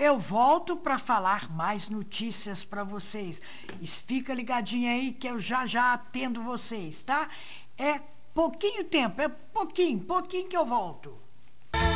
eu volto para falar mais notícias para vocês. Fica ligadinho aí que eu já atendo vocês, tá? É pouquinho tempo, é pouquinho que eu volto.